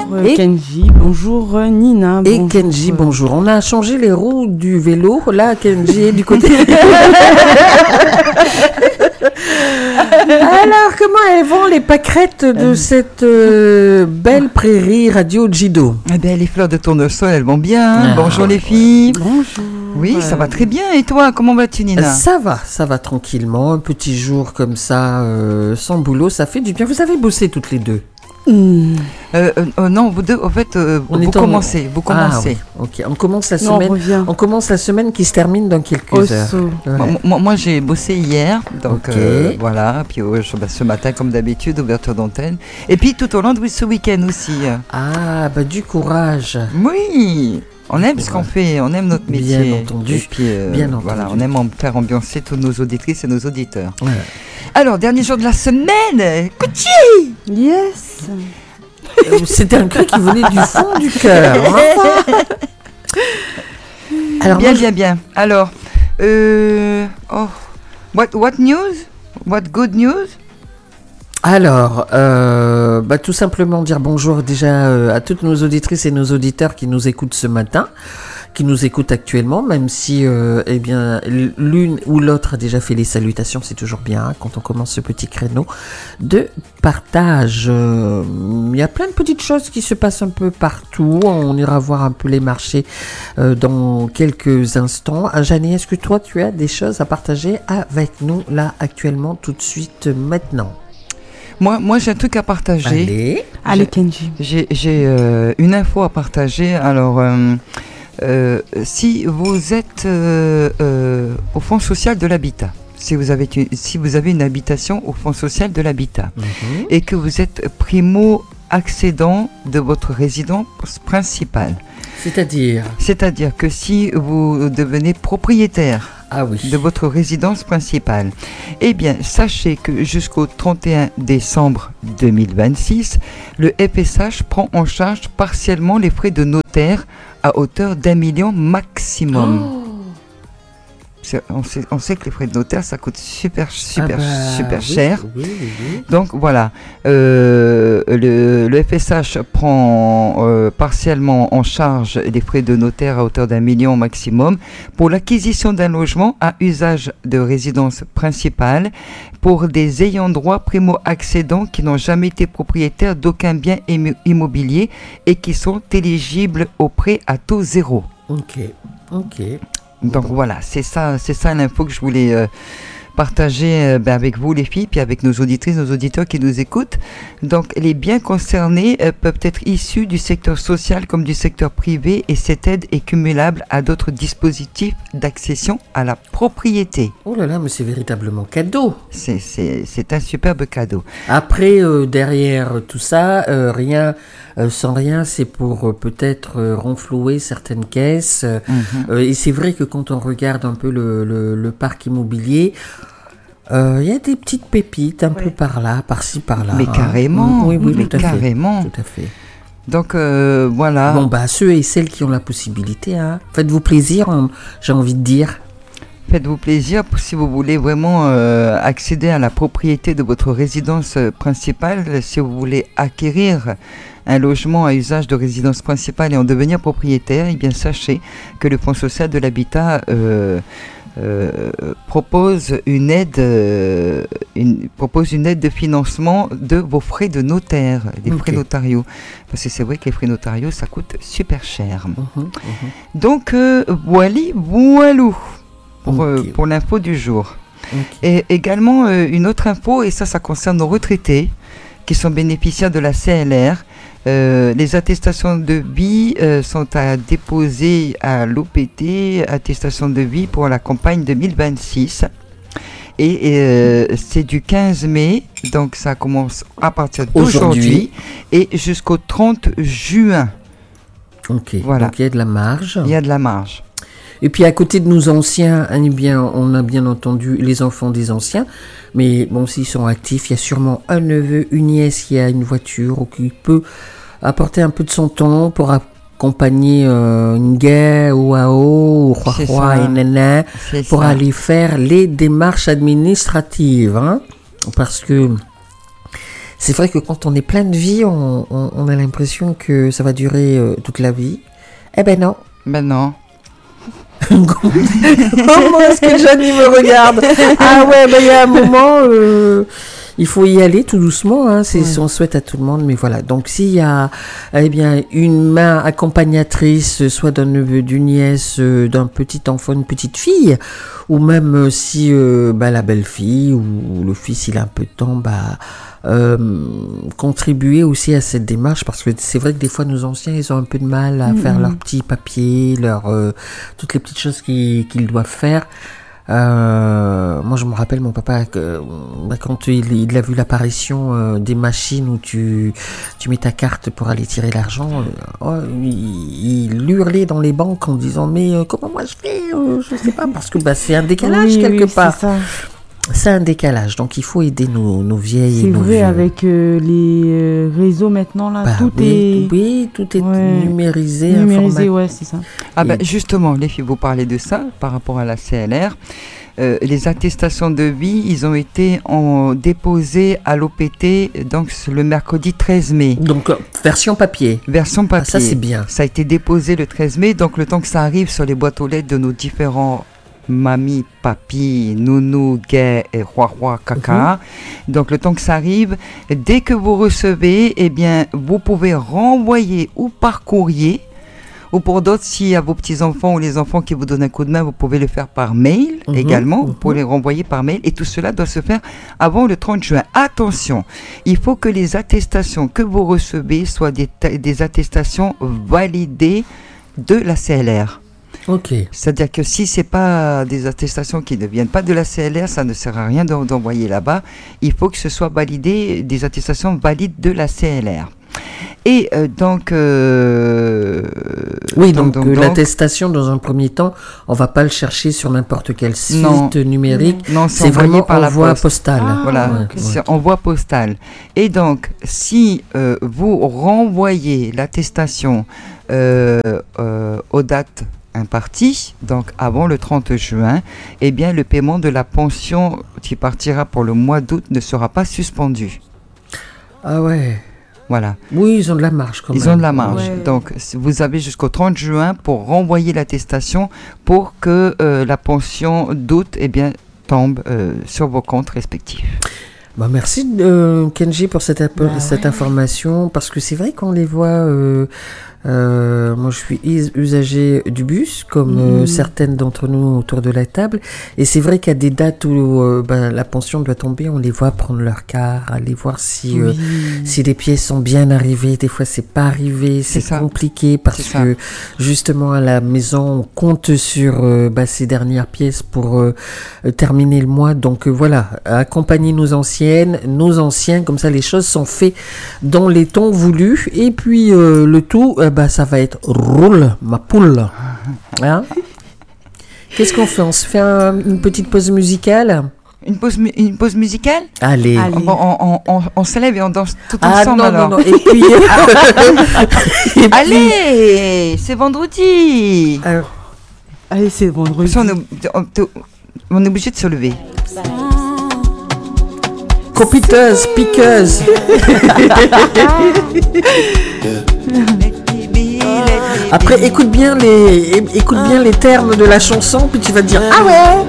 Kenji, bonjour Nina. Et bonjour, Kenji, bonjour. On a changé les roues du vélo. Là, Kenji est du côté. Alors, comment elles vont les pâquerettes de cette belle prairie radio Jido? Eh bien, les fleurs de tournesol, elles vont bien. Bonjour les filles. Bonjour. Oui, ça va très bien. Et toi, comment vas-tu, Nina? Ça va tranquillement. Un petit jour comme ça, sans boulot, ça fait du bien. Vous avez bossé toutes les deux? Non, vous deux, en fait, vous commencez. Ah, oui. Ok, on commence la semaine. On commence la semaine qui se termine dans quelques heures. Ouais. Moi, j'ai bossé hier, donc voilà. Puis ce matin, comme d'habitude, ouverture d'antenne. Et puis tout au long de ce week-end aussi. Ah, bah du courage. Oui. On aime ce qu'on fait, on aime notre métier. Bien entendu. Et puis, voilà, on aime faire ambiancer tous nos auditrices et nos auditeurs. Ouais. Alors, dernier jour de la semaine, Kuchi! Yes! C'était un cri qui venait du fond du cœur. Hein. Alors, bien. Alors, what news? What good news? Alors, tout simplement dire bonjour déjà à toutes nos auditrices et nos auditeurs qui nous écoutent ce matin, qui nous écoutent actuellement, même si l'une ou l'autre a déjà fait les salutations, c'est toujours bien quand on commence ce petit créneau de partage. Il y a plein de petites choses qui se passent un peu partout, on ira voir un peu les marchés dans quelques instants. Janie, est-ce que toi tu as des choses à partager avec nous là actuellement, tout de suite, maintenant? Moi, j'ai un truc à partager. Allez, Kenji. J'ai une info à partager. Alors, si vous êtes au Fonds social de l'habitat, si vous avez une habitation au Fonds social de l'habitat et que vous êtes primo-accédant de votre résidence principale. C'est-à-dire que si vous devenez propriétaire de votre résidence principale, eh bien, sachez que jusqu'au 31 décembre 2026, le FSH prend en charge partiellement les frais de notaire à hauteur d'1 million maximum. On sait que les frais de notaire, ça coûte super cher. Oui. Donc voilà, le FSH prend partiellement en charge les frais de notaire à hauteur d'1 million maximum pour l'acquisition d'un logement à usage de résidence principale pour des ayants droit primo-accédants qui n'ont jamais été propriétaires d'aucun bien immobilier et qui sont éligibles au prêt à taux zéro. Ok. Donc voilà, c'est ça l'info que je voulais partager avec vous les filles, puis avec nos auditrices, nos auditeurs qui nous écoutent. Donc les biens concernés peuvent être issus du secteur social comme du secteur privé et cette aide est cumulable à d'autres dispositifs d'accession à la propriété. Oh là là, mais c'est véritablement cadeau. C'est un superbe cadeau. Après, derrière tout ça, sans rien, c'est pour peut-être renflouer certaines caisses. Et c'est vrai que quand on regarde un peu le parc immobilier, il y a des petites pépites un peu par là, par-ci, par-là. Mais carrément, oui, tout à fait. Donc voilà. Bon, ceux et celles qui ont la possibilité, faites-vous plaisir, j'ai envie de dire. Faites-vous plaisir si vous voulez vraiment accéder à la propriété de votre résidence principale, si vous voulez acquérir un logement à usage de résidence principale et en devenir propriétaire, eh bien sachez que le Fonds social de l'habitat propose une aide de financement de vos frais de notaire, des frais notariaux. Parce que c'est vrai que les frais notariaux, ça coûte super cher. Donc, voilou pour l'info du jour. Et également, une autre info, et ça concerne nos retraités qui sont bénéficiaires de la CLR. Les attestations de vie sont à déposer à l'OPT, attestation de vie pour la campagne 2026. Et c'est du 15 mai, donc ça commence à partir d'aujourd'hui et jusqu'au 30 juin. Ok, voilà. Donc il y a de la marge. Il y a de la marge. Et puis à côté de nos anciens, on a bien entendu les enfants des anciens, mais bon, s'ils sont actifs, il y a sûrement un neveu, une nièce qui a une voiture ou qui peut apporter un peu de son temps pour accompagner une guerre ou ou roi et nana pour aller faire les démarches administratives. Parce que c'est vrai que quand on est plein de vie, on a l'impression que ça va durer toute la vie. Eh ben non. Ben non. Comment est-ce que Johnny me regarde? Ah ouais, il y a un moment, il faut y aller tout doucement, hein, c'est ce qu'on souhaite à tout le monde, mais voilà. Donc s'il y a une main accompagnatrice, soit d'un neveu, d'une nièce, d'un petit enfant, une petite fille, ou même si la belle-fille ou le fils il a un peu de temps, contribuer aussi à cette démarche, parce que c'est vrai que des fois nos anciens ils ont un peu de mal à faire leurs petits papiers, toutes les petites choses qu'ils doivent faire. Moi je me rappelle mon papa quand il a vu l'apparition des machines où tu mets ta carte pour aller tirer l'argent, il hurlait dans les banques en disant mais comment moi je fais, je sais pas, parce que c'est un décalage quelque part. C'est ça. C'est un décalage, donc il faut aider nos vieilles et nos C'est vrai, vieux. avec les réseaux maintenant, là, tout est numérisé, numérisé, ouais, c'est ça. Ah ben justement, les filles, vous parlez de ça par rapport à la CLR. Les attestations de vie, ils ont été déposées à l'OPT donc le mercredi 13 mai. Donc version papier. Version papier. Ça c'est bien. Ça a été déposé le 13 mai, donc le temps que ça arrive sur les boîtes aux lettres de nos différents mamie, papi, nounou, gay et roi, caca. Donc le temps que ça arrive, dès que vous recevez, eh bien, vous pouvez renvoyer ou par courrier, ou pour d'autres, s'il y a vos petits-enfants ou les enfants qui vous donnent un coup de main, vous pouvez le faire par mail également. Vous pouvez les renvoyer par mail et tout cela doit se faire avant le 30 juin. Attention, il faut que les attestations que vous recevez soient des attestations validées de la CLR. Ok. C'est-à-dire que si c'est pas des attestations qui ne viennent pas de la CLR, ça ne sert à rien d'envoyer là-bas. Il faut que ce soit validé, des attestations valides de la CLR. Et donc l'attestation dans un premier temps, on va pas le chercher sur n'importe quel site numérique. Non, c'est vraiment par envoi postal. Voilà, c'est envoi postal. Et donc, si vous renvoyez l'attestation aux dates imparties, donc avant le 30 juin, eh bien le paiement de la pension qui partira pour le mois d'août ne sera pas suspendu. Ah ouais. Voilà. Oui, ils ont de la marge quand même. Ils ont de la marge. Ouais. Donc, vous avez jusqu'au 30 juin pour renvoyer l'attestation pour que la pension d'août tombe sur vos comptes respectifs. Merci Kenji pour cette information, parce que c'est vrai qu'on les voit. Moi, je suis usager du bus, comme certaines d'entre nous autour de la table. Et c'est vrai qu'il y a des dates où la pension doit tomber, on les voit prendre leur car, aller voir si les pièces sont bien arrivées. Des fois, c'est pas arrivé, c'est compliqué parce que justement à la maison, on compte sur ces dernières pièces pour terminer le mois. Donc voilà, accompagner nos anciens, comme ça les choses sont faites dans les temps voulus. Et puis le tout, ça va être roule ma poule. Hein? Qu'est-ce qu'on fait? On se fait une petite pause musicale? Une pause musicale? Allez. On se lève et on danse tout ensemble alors. Non. Et puis... Allez, c'est vendredi. Allez, c'est vendredi. On est obligé de se lever. Copiteuse, piqueuse. Après, écoute bien les termes de la chanson, puis tu vas te dire ah ouais.